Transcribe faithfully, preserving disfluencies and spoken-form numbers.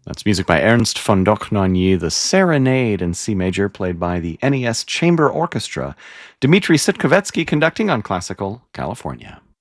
That's music by Ernst von Dohnanyi, the Serenade in C major, played by the N E S Chamber Orchestra. Dmitri Sitkovetsky conducting on Classical California.